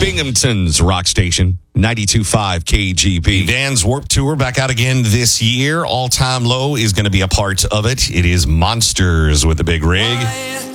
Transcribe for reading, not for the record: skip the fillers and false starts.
Binghamton's rock station, 92.5 KGB. Vans Warped Tour back out again this year. All Time Low is going to be a part of it. It is Monsters with the Big Rig.